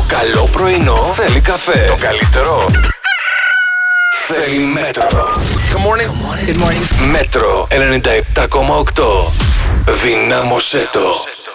καλό πρωινό θέλει καφέ. Το καλύτερο θέλει Μέτρο. Good morning. Μέτρο 97,8. Δυνάμωσέ το.